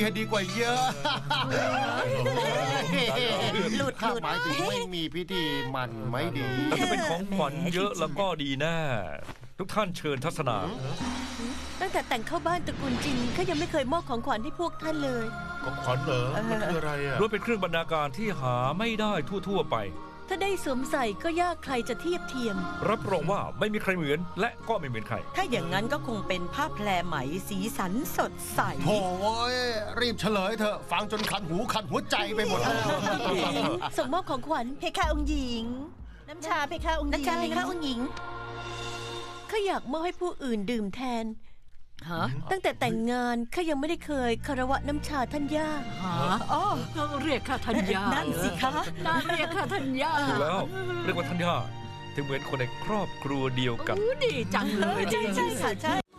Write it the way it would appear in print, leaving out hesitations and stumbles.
ดีกว่าเยอะหลุดหมายถึงไม่มีพิธีมันไม่ดีแต่ถ้าเป็นของขวัญเยอะแล้วก็ดีแน่ทุกท่านเชิญทัศนาตั้งแต่แต่งเข้าบ้านตระกูลจินข้ายังไม่เคยมอบของขวัญให้พวกท่านเลยของขวัญเหรอมันคืออะไรอ่ะล้วนเป็นเครื่องบรรณาการที่หาไม่ได้ทั่วๆไปถ้าได้สวมใส่ก็ยากใครจะเทียบเทียมรับรองว่าไม่มีใครเหมือนและก็ไม่เหมือนใครถ้าอย่างนั้นก็คงเป็นผ้าแพรไหมสีสันสดใสโถ่รีบเฉลยเถอะฟังจนขันหูขันหัวใจไปหมดแล้วส่งมอบของขวัญเพคะองค์หญิงน้ำชาเพคะองค์หญิงน้ำชาเพคะองค์หญิงข้าอยากมอบให้ผู้อื่นดื่มแทนตั้งแต่แต่งงานข้ายังไม่ได้เคยคารวะน้ำชาท่านย่าอ๋อเรียกข้าท่านย่านั่นสิคะน่าเรียกข้าท่านย่าถูกแล้วเรียกว่าท่านย่าถึงเหมือนคนในครอบครัวเดียวกันดีจังเลยใช่ค่ะใช่